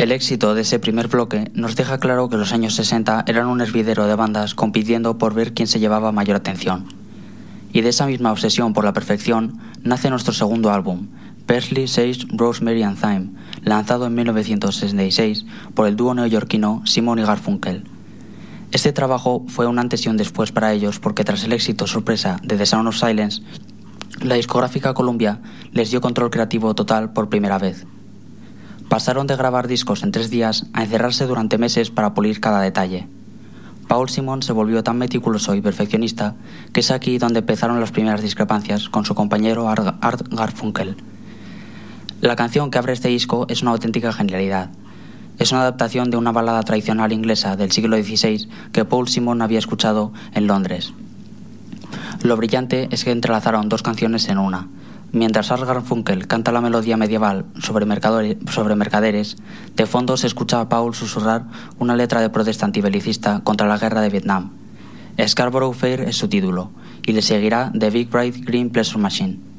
El éxito de ese primer bloque nos deja claro que los años 60 eran un hervidero de bandas compitiendo por ver quién se llevaba mayor atención. Y de esa misma obsesión por la perfección nace nuestro segundo álbum, Parsley, Sage, Rosemary and Thyme, lanzado en 1966 por el dúo neoyorquino Simon y Garfunkel. Este trabajo fue un antes y un después para ellos porque tras el éxito sorpresa de The Sound of Silence, la discográfica Columbia les dio control creativo total por primera vez. Pasaron de grabar discos en 3 días a encerrarse durante meses para pulir cada detalle. Paul Simon se volvió tan meticuloso y perfeccionista que es aquí donde empezaron las primeras discrepancias con su compañero Art Garfunkel. La canción que abre este disco es una auténtica genialidad. Es una adaptación de una balada tradicional inglesa del siglo XVI que Paul Simon había escuchado en Londres. Lo brillante es que entrelazaron 2 canciones en una. Mientras Art Garfunkel canta la melodía medieval sobre mercaderes, de fondo se escucha a Paul susurrar una letra de protesta antibelicista contra la guerra de Vietnam. Scarborough Fair es su título, y le seguirá The Big Bright Green Pleasure Machine.